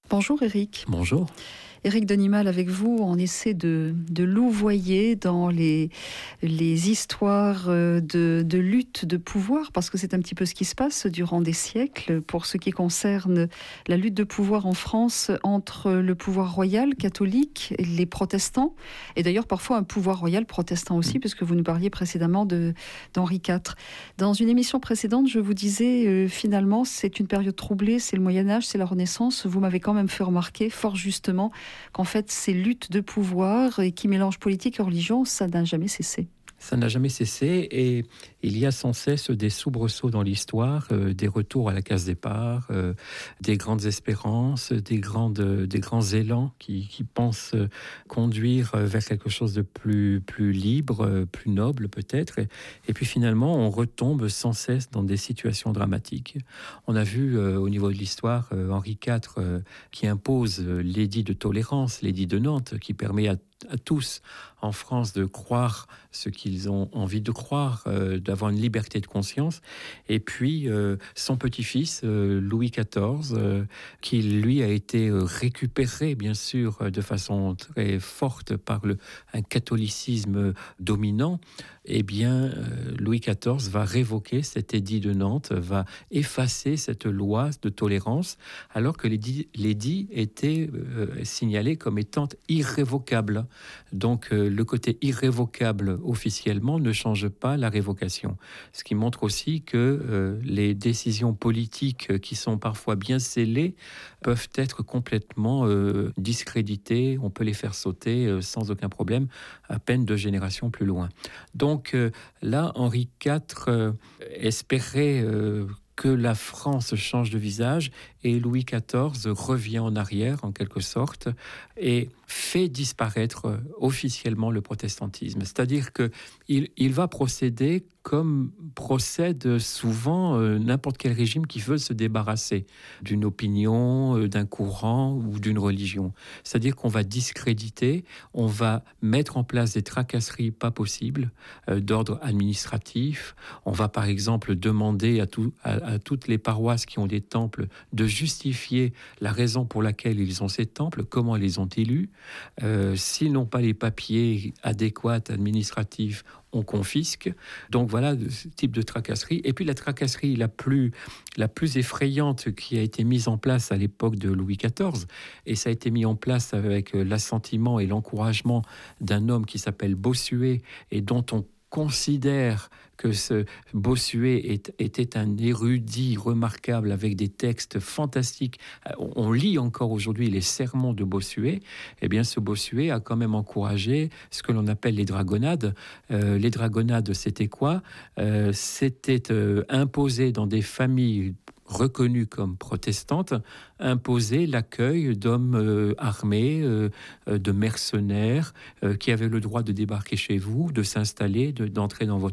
Bonjour Éric. Bonjour. Éric Denimal avec vous, on essaie de louvoyer dans les histoires de lutte de pouvoir, parce que c'est un petit peu ce qui se passe durant des siècles pour ce qui concerne la lutte de pouvoir en France entre le pouvoir royal catholique et les protestants, et d'ailleurs parfois un pouvoir royal protestant aussi, puisque vous nous parliez précédemment d'Henri IV. Dans une émission précédente, je vous disais finalement c'est une période troublée, c'est le Moyen-Âge, c'est la Renaissance. Vous m'avez quand même fait remarquer fort justement qu'en fait, ces luttes de pouvoir et qui mélangent politique et religion, ça n'a jamais cessé. Ça n'a jamais cessé et il y a sans cesse des soubresauts dans l'histoire, des retours à la case départ, des grandes espérances, des grands élans qui pensent conduire vers quelque chose de plus libre, plus noble peut-être. Et puis finalement, on retombe sans cesse dans des situations dramatiques. On a vu au niveau de l'histoire Henri IV qui impose l'édit de tolérance, l'édit de Nantes, qui permet à tous en France de croire ce qu'ils ont envie de croire, d'avoir une liberté de conscience. Et puis son petit-fils Louis XIV, qui lui a été récupéré bien sûr de façon très forte par un catholicisme dominant. Eh bien Louis XIV va révoquer cet édit de Nantes, va effacer cette loi de tolérance, alors que l'édit était signalé comme étant irrévocable. Donc le côté irrévocable officiellement ne change pas la révocation. Ce qui montre aussi que les décisions politiques qui sont parfois bien scellées peuvent être complètement discréditées. On peut les faire sauter sans aucun problème, à peine 2 générations plus loin. Donc là, Henri IV espérait que la France change de visage et Louis XIV revient en arrière en quelque sorte et fait disparaître officiellement le protestantisme. C'est-à-dire qu'il va procéder comme procède souvent n'importe quel régime qui veut se débarrasser d'une opinion, d'un courant ou d'une religion. C'est-à-dire qu'on va discréditer, on va mettre en place des tracasseries pas possibles d'ordre administratif. On va par exemple demander à toutes les paroisses qui ont des temples de justifier la raison pour laquelle ils ont ces temples, comment ils les ont élus. S'ils n'ont pas les papiers adéquats administratifs, on confisque. Donc voilà ce type de tracasserie. Et puis la tracasserie la plus effrayante qui a été mise en place à l'époque de Louis XIV, et ça a été mis en place avec l'assentiment et l'encouragement d'un homme qui s'appelle Bossuet et dont on considère que ce Bossuet était un érudit remarquable avec des textes fantastiques. On lit encore aujourd'hui les sermons de Bossuet. Eh bien, ce Bossuet a quand même encouragé ce que l'on appelle les dragonnades. Les dragonnades, c'était quoi ? C'était imposé dans des familles reconnues comme protestantes, imposer l'accueil d'hommes armés, de mercenaires qui avaient le droit de débarquer chez vous, de s'installer, d'entrer dans votre